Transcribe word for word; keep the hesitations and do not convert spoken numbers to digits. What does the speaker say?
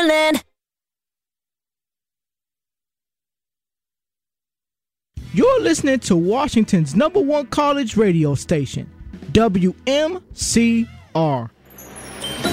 feeling. You're listening to Washington's number one college radio station, W M C R.